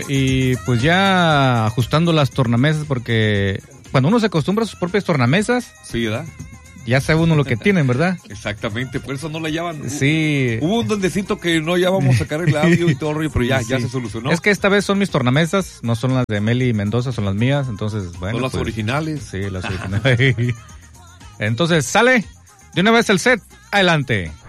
Y pues ya ajustando las tornamesas, porque cuando uno se acostumbra a sus propias tornamesas, sí, ¿verdad? Ya sabe uno lo que tienen, ¿verdad? Exactamente, por eso no la llaman. Sí. Hubo un dondecito que no llamamos a sacar el audio y todo el rollo, pero ya se solucionó. Es que esta vez son mis tornamesas, no son las de Meli Mendoza, son las mías, entonces, bueno. Son las originales. Sí, las originales. Entonces, sale de una vez el set, adelante.